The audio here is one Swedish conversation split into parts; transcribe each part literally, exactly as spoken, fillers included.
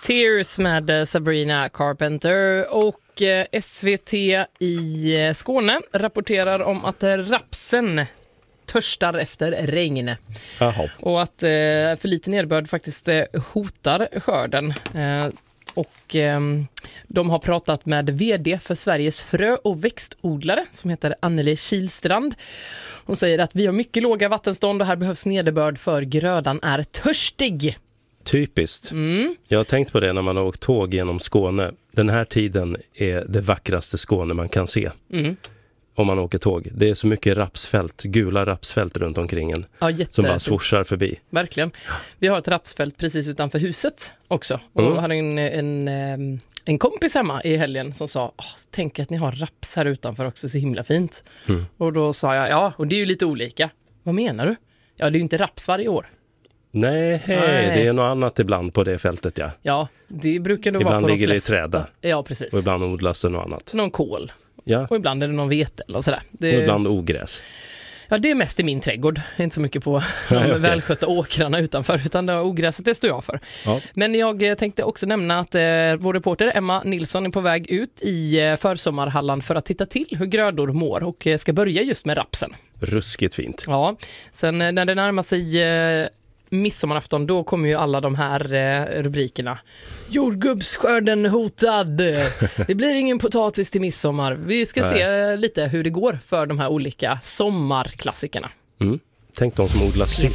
Tears med Sabrina Carpenter. Och S V T i Skåne rapporterar om att rapsen törstar efter regn. Jaha. Och att för lite nederbörd faktiskt hotar skörden. Och eh, de har pratat med vd för Sveriges frö- och växtodlare som heter Anneli Kilstrand. Hon säger att vi har mycket låga vattenstånd och här behövs nederbörd för grödan är törstig. Typiskt. Mm. Jag har tänkt på det när man har åkt tåg genom Skåne. Den här tiden är det vackraste Skåne man kan se. Mm. Om man åker tåg. Det är så mycket rapsfält, gula rapsfält runt omkring en. Ja, som bara sworsar förbi. Verkligen. Vi har ett rapsfält precis utanför huset också. Och mm. jag hade en, en, en kompis hemma i helgen som sa, tänk att ni har raps här utanför också, så himla fint. Mm. Och då sa jag, ja, och det är ju lite olika. Vad menar du? Ja, det är ju inte raps varje år. Nej, hej, Nej, det är något annat ibland på det fältet, ja. Ja, det brukar nog ibland vara på ligger de flesta. Det i träda. Ja, precis. Och ibland odlas det något annat. Någon kål. Ja. Och ibland är det någon vete eller sådär. Det... Och ibland ogräs. Ja, det är mest i min trädgård. Det är inte så mycket på de Nej, okay. välskötta åkrarna utanför, utan det ogräset det står jag för. Ja. Men jag tänkte också nämna att eh, vår reporter Emma Nilsson är på väg ut i eh, försommarhallan för att titta till hur grödor mår och eh, ska börja just med rapsen. Ruskigt fint. Ja, sen eh, när det närmar sig eh, midsommarafton, då kommer ju alla de här eh, rubrikerna. Jordgubbsskörden hotad. Det blir ingen potatis till midsommar. Vi ska Nej. se lite hur det går för de här olika sommarklassikerna. Mm. Tänk de som odlar sill.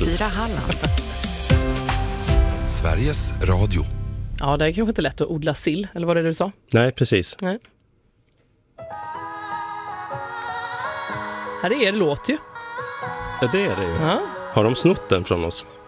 Sveriges Radio. Ja, det är kanske inte lätt att odla sill, eller vad är det du sa? Nej, precis. Nej. Här är det låt ju. Ja, det är det ju. Ja. Har de snott den från oss?